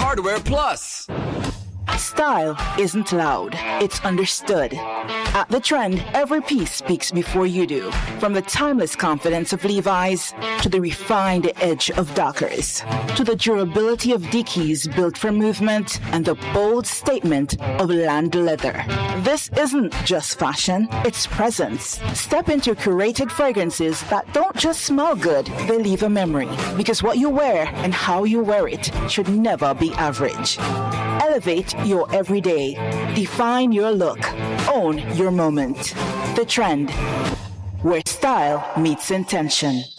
Hardware Plus. Style isn't loud, it's understood. At The Trend, every piece speaks before you do. From the timeless confidence of Levi's, to the refined edge of Dockers, to the durability of Dickies built for movement, and the bold statement of Land Leather. This isn't just fashion, it's presence. Step into curated fragrances that don't just smell good, they leave a memory. Because what you wear and how you wear it should never be average. Elevate your everyday. Define your look. Own your moment. The Trend, where style meets intention.